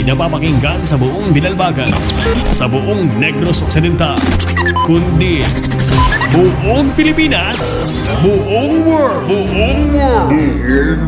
napapakinggan sa buong Binalbagan, sa buong Negros Occidental, kundi buong Pilipinas, buong world.